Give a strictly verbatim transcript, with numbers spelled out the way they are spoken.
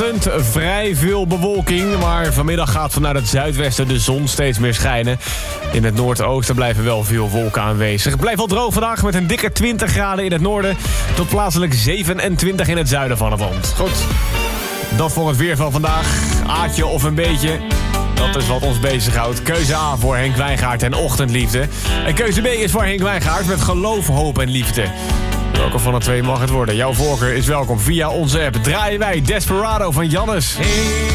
Vanochtend vrij veel bewolking, maar vanmiddag gaat vanuit het zuidwesten de zon steeds meer schijnen. In het noordoosten blijven wel veel wolken aanwezig. Het blijft wel droog vandaag met een dikke twintig graden in het noorden tot plaatselijk zevenentwintig in het zuiden van het land. Goed, dat voor het weer van vandaag. Aatje of een beetje, dat is wat ons bezighoudt. Keuze A voor Henk Wijngaard en Ochtendliefde. En keuze B is voor Henk Wijngaard met Geloof, Hoop en Liefde. Welke van de twee mag het worden? Jouw voorkeur is welkom via onze app. Draaien wij Desperado van Jannes. Hey.